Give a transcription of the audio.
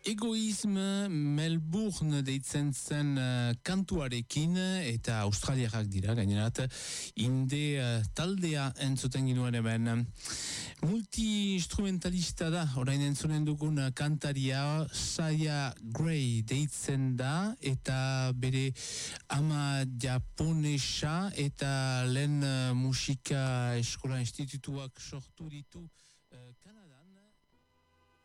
Egoism Melbourne deitzen zen kantuarekin eta australiarrak dira gainerat inde taldea entzuten ginuen hemen. Multi-instrumentalista da, orain entzunen dugun kantaria Saya Gray deitzen da eta bere ama japonesa eta lehen musika eskola institutuak sortu ditu